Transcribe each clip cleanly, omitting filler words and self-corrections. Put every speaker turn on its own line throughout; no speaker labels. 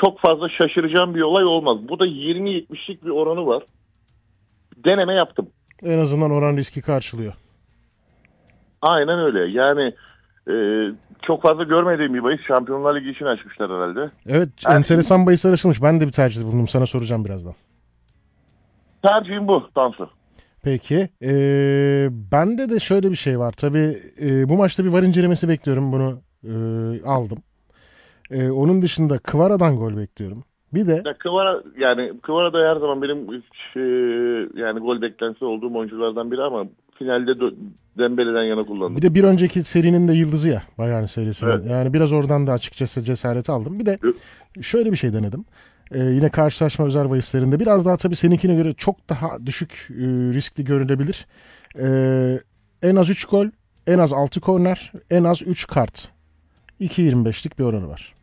çok fazla şaşıracağım bir olay olmaz. Bu da 20-70'lik bir oranı var. Deneme yaptım.
En azından oran riski karşılıyor.
Aynen öyle. Yani çok fazla görmediğim bir bahis. Şampiyonlar Ligi için açmışlar herhalde.
Evet, enteresan bahisler açılmış. Ben de bir tercihte bulundum. Sana soracağım birazdan.
Tercihim bu Tansu.
Peki. Bende de şöyle bir şey var. Tabii bu maçta bir VAR incelemesi bekliyorum. Bunu aldım. Onun dışında Kvara'dan gol bekliyorum. Bir de
Ya Kvara da her zaman benim yani gol beklentisi olduğum oyunculardan biri ama finalde Dembele'den yana kullandım.
bir de bir önceki serinin de yıldızı ya. Bayern serisinin.
Evet.
Yani biraz oradan da açıkçası cesaret aldım. Bir de şöyle bir şey denedim. Yine karşılaşma özel bahislerinde biraz daha tabii seninkine göre çok daha düşük riskli görülebilir. En az 3 gol, en az 6 korner, en az 3 kart. 2.25'lik bir oranı var.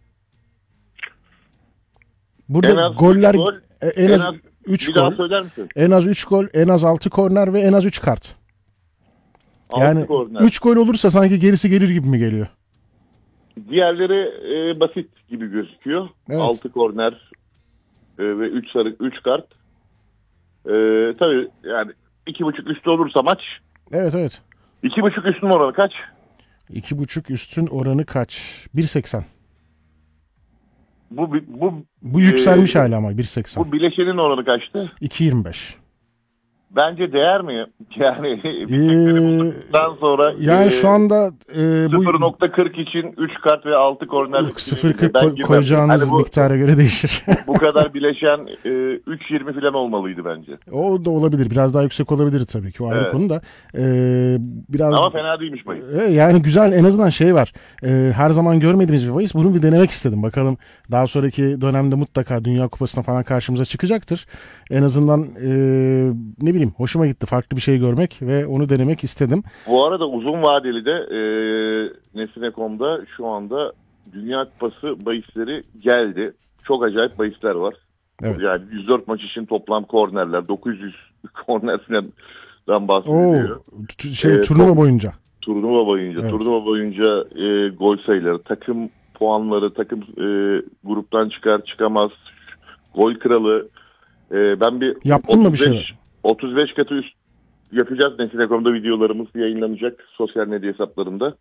Burada
En az
goller
3 gol,
en az 3
bir daha
gol,
söyler misin?
en az 3 gol, en az 6 korner ve en az 3 kart.
6
Yani
korner.
3 gol olursa sanki gerisi gelir gibi mi geliyor?
Diğerleri basit gibi gözüküyor.
Evet.
6 korner ve 3 sarı 3 kart. Tabii yani 2.5 üstü olursa maç.
Evet.
2.5 üstün oranı kaç?
2.5 üstün oranı kaç? 1.80. Bu yükselmiş hala ama 1.80.
Bu bileşenin oranı kaçtı?
2.25.
Bence değer mi? Yani bisikleri bulduktan sonra
yani şu anda bu
0.40 için 3 kart ve 6 korner
0.40 koyacağınız
hani
miktara göre değişir.
bu kadar bileşen 3.20 falan olmalıydı bence.
O da olabilir. Biraz daha yüksek olabilir tabii ki. O ayrı konu da. Biraz
ama fena değilmiş bahis.
Yani güzel, en azından şey var. Her zaman görmediğimiz bir bahis. Bunu bir denemek istedim. Bakalım daha sonraki dönemde mutlaka Dünya Kupası'na falan karşımıza çıkacaktır. En azından ne bileyim, hoşuma gitti farklı bir şey görmek ve onu denemek istedim.
Bu arada uzun vadeli de Nesine.com'da şu anda Dünya Kupası bahisleri geldi. Çok acayip bahisler var.
Evet.
Yani 104 maç için toplam kornerler, 900 korner falandan bahsediliyor.
Turnuva boyunca.
Evet. Turnuva boyunca gol sayıları, takım puanları, takım gruptan çıkar çıkamaz, gol kralı. Ben bir
yaptın mı bir şeyler?
35 katı üst yapacağız. Nesine.com'da videolarımız yayınlanacak sosyal medya hesaplarında.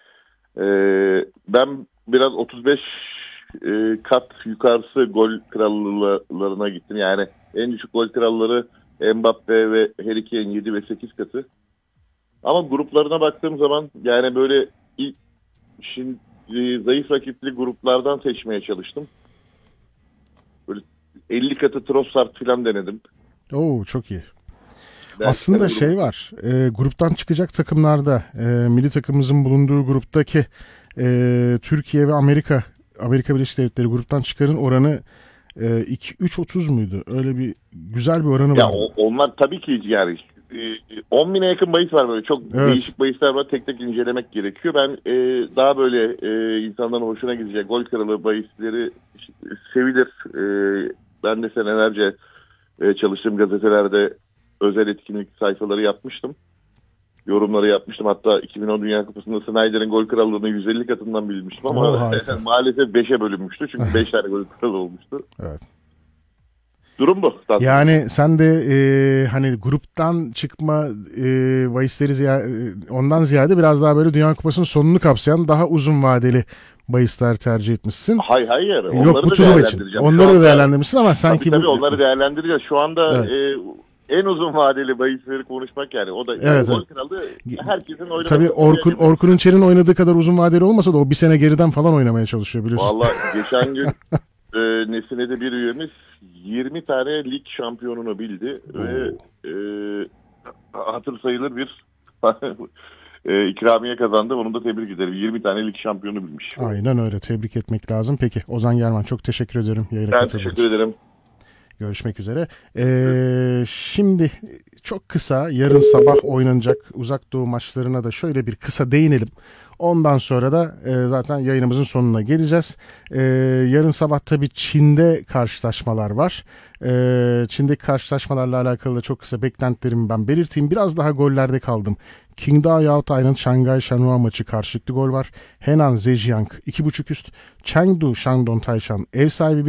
Ben biraz 35 kat yukarısı gol krallarına gittim. Yani en düşük gol kralları Mbappe ve Harry Kane 7 ve 8 katı. Ama gruplarına baktığım zaman yani böyle zayıf rakipli gruplardan seçmeye çalıştım. Böyle 50 katı Trossard falan denedim.
Oo, çok iyi. Aslında şey var, gruptan çıkacak takımlarda, milli takımımızın bulunduğu gruptaki Türkiye ve Amerika Birleşik Devletleri gruptan çıkarın oranı 3.30 muydu? Öyle bir güzel bir oranı var.
Onlar tabii ki yani 10.000'e yakın bahis var, böyle çok değişik bahisler var, tek tek incelemek gerekiyor. Ben daha böyle insanların hoşuna gidecek gol kralı bahisleri sevilir. Ben de senelerce çalıştığım gazetelerde özel etkinlik sayfaları yapmıştım. Yorumları yapmıştım. Hatta 2010 Dünya Kupası'nda Snyder'in gol krallığını 150 katından bilmiştim ama maalesef 5'e bölünmüştü. Çünkü 5 tane gol kralı olmuştu.
Evet.
Durum bu.
Yani sen de hani gruptan çıkma bahisleri ondan ziyade biraz daha böyle Dünya Kupası'nın sonunu kapsayan daha uzun vadeli bahisler tercih etmişsin.
Hayır.
Yok, bu turnuva için. Onları da değerlendirmişsin ama sanki
tabii onları değerlendireceğiz. Şu anda en uzun vadeli bahisleri konuşmak yani. O da gol kralı herkesin oynaması.
Tabii Orkun Ünçer'in oynadığı kadar uzun vadeli olmasa da o bir sene geriden falan oynamaya çalışıyor, biliyorsun.
Vallahi geçen gün Nesine'de bir üyemiz 20 tane lig şampiyonunu bildi ve hatır sayılır bir ikramiye kazandı. Onu da tebrik ederim. 20 tane lig şampiyonu bilmiş.
Aynen öyle. Tebrik etmek lazım. Peki Ozan Germen, çok teşekkür ederim.
Ben teşekkür ederim.
Görüşmek üzere. Şimdi çok kısa yarın sabah oynanacak Uzak Doğu maçlarına da şöyle bir kısa değinelim. Ondan sonra da zaten yayınımızın sonuna geleceğiz. Yarın sabah tabii Çin'de karşılaşmalar var. Çin'deki karşılaşmalarla alakalı da çok kısa beklentilerimi ben belirteyim. Biraz daha gollerde kaldım. Qingdao Yaotai'nin Şangay Shenhua maçı karşılıklı gol var. Henan Zhejiang 2.5 üst. Chengdu Shandong Taishan ev sahibi